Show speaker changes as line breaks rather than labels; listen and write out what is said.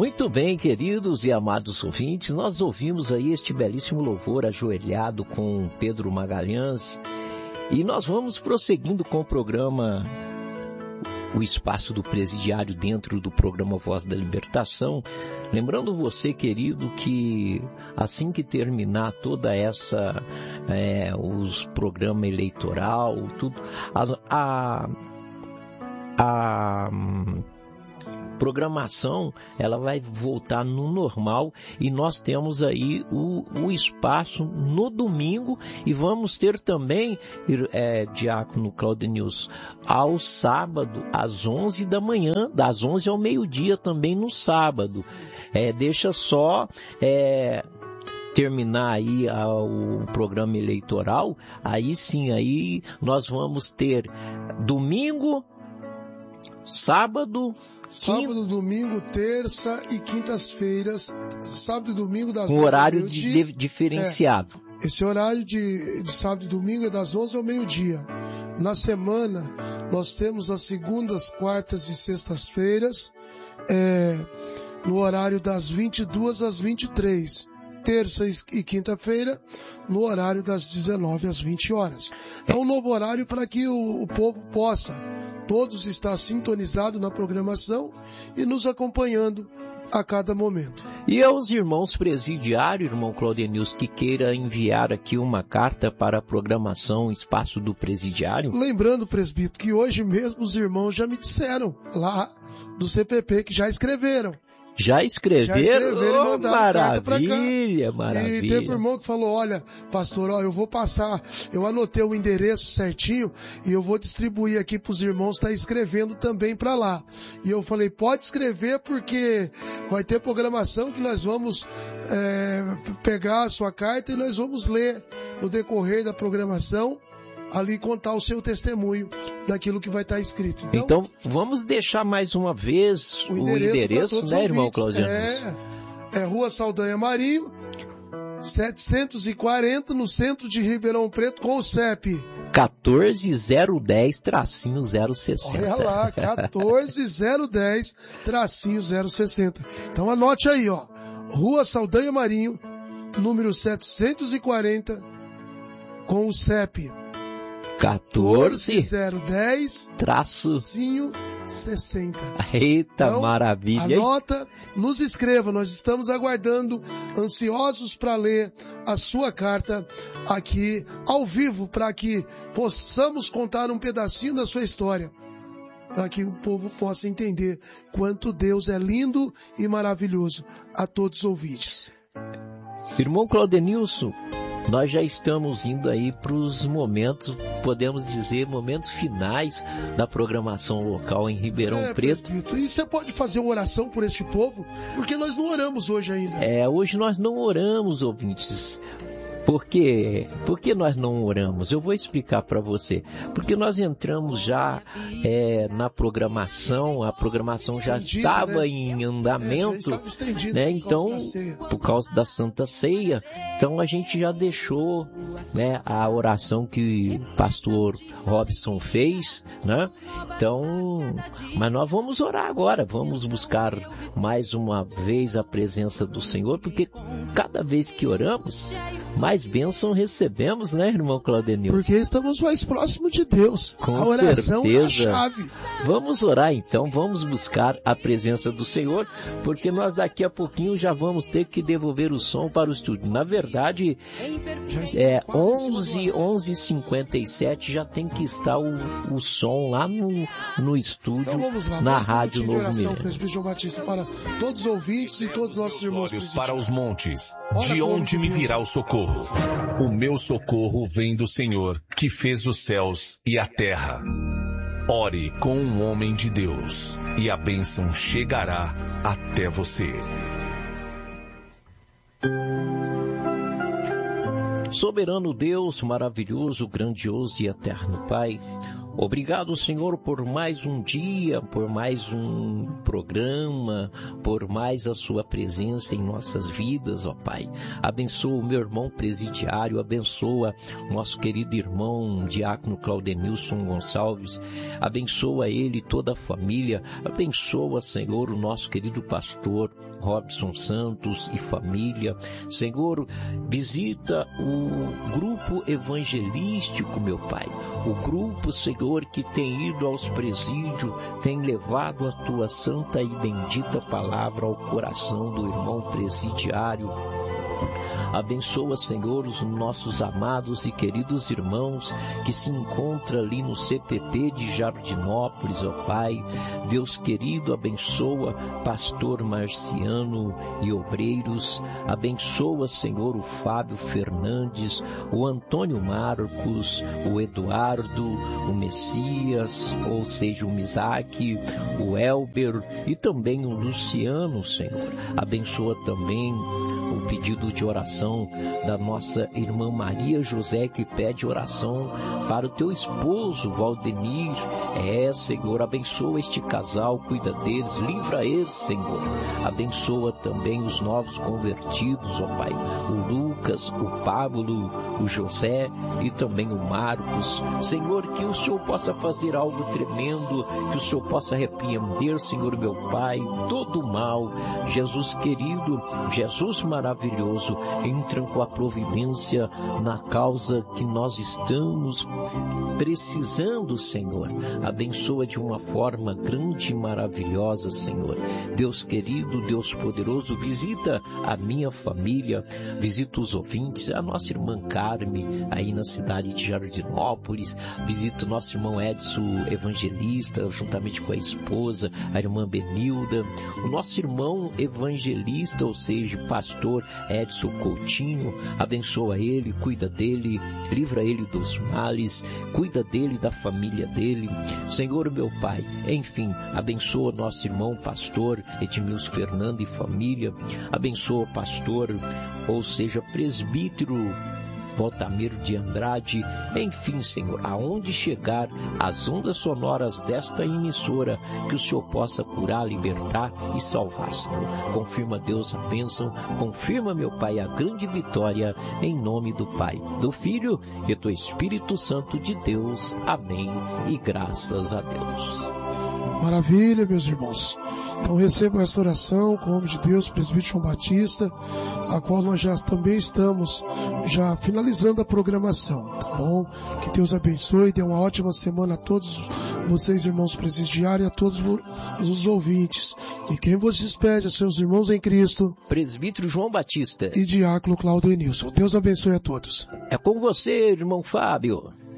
Muito bem, queridos e amados ouvintes, nós ouvimos aí este belíssimo louvor ajoelhado com Pedro Magalhães e nós vamos prosseguindo com o programa, o Espaço do Presidiário dentro do programa Voz da Libertação. Lembrando você, querido, que assim que terminar toda essa, os programas eleitoral, tudo, a programação ela vai voltar no normal e nós temos aí o espaço no domingo e vamos ter também, Diácono Claudenilson, ao sábado às 11 da manhã, das 11 ao meio-dia também no sábado. Deixa só terminar aí o programa eleitoral, aí sim, aí nós vamos ter domingo, sábado,
domingo, terça e quintas-feiras, sábado e domingo das 11
ao horário
meio-dia.
Diferenciado.
Esse horário de sábado e domingo é das 11 ao meio-dia. Na semana, nós temos as segundas, quartas e sextas-feiras, no horário das 22 às 23. Terça e quinta-feira, no horário das 19 às 20 horas. É um novo horário para que o povo possa todos estar sintonizados na programação e nos acompanhando a cada momento.
E aos irmãos presidiários, irmão Claudenilson, que queira enviar aqui uma carta para a programação Espaço do Presidiário?
Lembrando, presbítero, que hoje mesmo os irmãos já me disseram lá do CPP que já escreveram.
Já escreveram
e mandaram carta pra cá.
Maravilha.
E teve um irmão que falou, olha, pastor, eu vou passar, eu anotei o endereço certinho e eu vou distribuir aqui pros irmãos, tá escrevendo também para lá. E eu falei, pode escrever porque vai ter programação que nós vamos pegar a sua carta e nós vamos ler no decorrer da programação, ali contar o seu testemunho daquilo que vai estar escrito.
Então vamos deixar mais uma vez o endereço, né, irmão Claudiano?
É Rua Saldanha Marinho, 740, no centro de Ribeirão Preto, com o CEP
14010-060.
Olha lá, 14010-060. Então anote aí, ó. Rua Saldanha Marinho, número 740, com o CEP 14010-60.
Eita, então, maravilha.
Anota, nos escreva, nós estamos aguardando, ansiosos para ler a sua carta aqui ao vivo, para que possamos contar um pedacinho da sua história, para que o povo possa entender quanto Deus é lindo e maravilhoso a todos os ouvintes.
Irmão Claudenilson, nós já estamos indo aí para os momentos, podemos dizer, momentos finais da programação local em Ribeirão Preto.
Presbítero, e você pode fazer uma oração por este povo? Porque nós não oramos hoje ainda.
Hoje nós não oramos, ouvintes. Por quê? Por que nós não oramos? Eu vou explicar para você. Porque nós entramos já na programação, a programação já estava, né, em andamento, já né? Então, por causa da Santa Ceia, então a gente já deixou, né, a oração que o pastor Robson fez, né? Então, mas nós vamos orar agora, vamos buscar mais uma vez a presença do Senhor, porque cada vez que oramos, mais bênção recebemos, né, irmão Claudenilson?
Porque estamos mais próximos de Deus.
Com
a oração
certeza.
É a chave.
Vamos orar então, vamos buscar a presença do Senhor, porque nós daqui a pouquinho já vamos ter que devolver o som para o estúdio. Na verdade, 11h57 já tem que estar o som lá no estúdio, então vamos lá, na Rádio Novo Milênio.
Presbítero João Batista, para todos os ouvintes e todos os nossos irmãos.
Olhos para os montes, de onde me virá o socorro? O meu socorro vem do Senhor, que fez os céus e a terra. Ore com um homem de Deus, e a bênção chegará até você.
Soberano Deus, maravilhoso, grandioso e eterno Pai, obrigado, Senhor, por mais um dia, por mais um programa, por mais a sua presença em nossas vidas, ó Pai. Abençoa o meu irmão presidiário, abençoa o nosso querido irmão Diácono Claudenilson Gonçalves, abençoa ele e toda a família, abençoa, Senhor, o nosso querido pastor Robson Santos e família. Senhor, visita o grupo evangelístico, meu Pai. O grupo, Senhor, que tem ido aos presídios, tem levado a Tua santa e bendita palavra ao coração do irmão presidiário. Abençoa, Senhor, os nossos amados e queridos irmãos que se encontram ali no CPP de Jardinópolis, ó Pai. Deus querido, abençoa pastor Marciano e obreiros. Abençoa, Senhor, o Fábio Fernandes, o Antônio Marcos, o Eduardo, o Messias, ou seja, o Misaque, o Elber e também o Luciano, Senhor. Abençoa também o pedido de oração da nossa irmã Maria José, que pede oração para o teu esposo, Valdemir. Senhor, abençoa este casal, cuida deles, livra eles, Senhor. Abençoa também os novos convertidos, ó Pai, o Lucas, o Pablo, o José e também o Marcos. Senhor, que o Senhor possa fazer algo tremendo, que o Senhor possa repreender, Senhor, meu Pai, todo o mal. Jesus querido, Jesus maravilhoso, entram com a providência na causa que nós estamos precisando, Senhor. Abençoa de uma forma grande e maravilhosa, Senhor. Deus querido, Deus poderoso, visita a minha família, visita os ouvintes, a nossa irmã Carme, aí na cidade de Jardinópolis, visita o nosso irmão Edson Evangelista, juntamente com a esposa, a irmã Benilda, o nosso irmão evangelista, ou seja, pastor Edson Coutinho. Abençoa ele, cuida dele, livra ele dos males, cuida dele, da família dele, Senhor meu Pai. Enfim, abençoa nosso irmão pastor Edmilson Fernando e família. Abençoa pastor, ou seja, presbítero Valtamiro de Andrade. Enfim, Senhor, aonde chegar as ondas sonoras desta emissora, que o Senhor possa curar, libertar e salvar, Senhor. Confirma, Deus, a bênção, confirma, meu Pai, a grande vitória, em nome do Pai, do Filho e do Espírito Santo de Deus. Amém e graças a Deus.
Maravilha, meus irmãos. Então recebam essa oração com o homem de Deus, presbítero João Batista, a qual nós já também estamos já finalizando a programação, tá bom? Que Deus abençoe e dê uma ótima semana a todos vocês, irmãos presidiários, e a todos os ouvintes. E quem vos despede, seus irmãos em Cristo,
presbítero João Batista
e diácono Claudio Nilson. Deus abençoe a todos.
É com você, irmão Fábio.